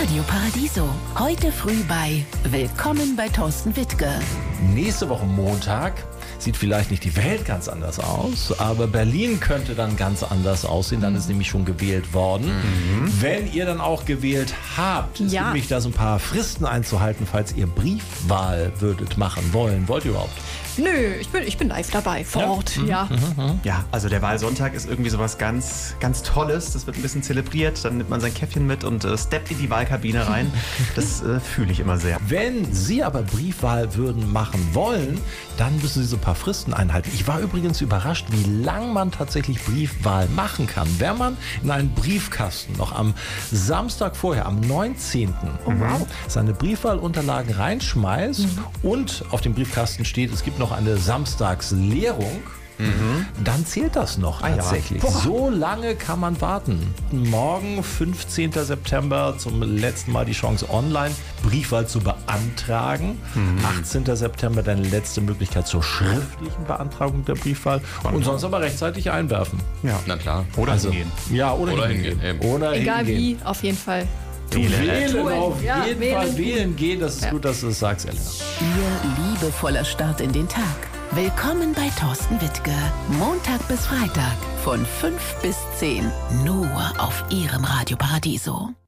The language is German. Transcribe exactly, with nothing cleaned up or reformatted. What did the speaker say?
Radio Paradiso. Heute früh bei Willkommen bei Thorsten Wittke. Nächste Woche Montag sieht vielleicht nicht die Welt ganz anders aus, aber Berlin könnte dann ganz anders aussehen. Dann ist nämlich schon gewählt worden. Mhm. Wenn ihr dann auch gewählt habt, es Ja. gibt nämlich da so ein paar Fristen einzuhalten, falls ihr Briefwahl würdet machen wollen. Wollt ihr überhaupt? Nö, ich bin, ich bin live dabei, vor Ja? Ort, ja. Ja, also der Wahlsonntag ist irgendwie sowas ganz, ganz Tolles. Das wird ein bisschen zelebriert. Dann nimmt man sein Käffchen mit und äh, steppt in die Wahlkabine rein. Das äh, fühle ich immer sehr. Wenn Sie aber Briefwahl würden machen wollen, dann müssen Sie so ein paar Fristen einhalten. Ich war übrigens überrascht, wie lang man tatsächlich Briefwahl machen kann. Wenn man in einen Briefkasten noch am Samstag vorher, am neunzehnten seine Briefwahlunterlagen reinschmeißt Mhm. und auf dem Briefkasten steht, es gibt noch eine Samstagsleerung, dann zählt das noch ja. tatsächlich. So lange kann man warten. Morgen, fünfzehnten September, zum letzten Mal die Chance, online Briefwahl zu beantragen. achtzehnten September dann letzte Möglichkeit zur schriftlichen Beantragung der Briefwahl. Und sonst aber rechtzeitig einwerfen. Ja. Na klar. Oder Also, hingehen. ja, oder, Oder hingehen. hingehen, eben. Oder Egal hingehen. wie, auf jeden Fall. Wählen, Tun. auf Ja, jeden wählen Fall tun. wählen gehen. Das ist Ja. gut, dass du das sagst, Elena. Ihr liebevoller Start in den Tag. Willkommen bei Thorsten Wittke. Montag bis Freitag von fünf bis zehn. Nur auf Ihrem Radio Paradiso.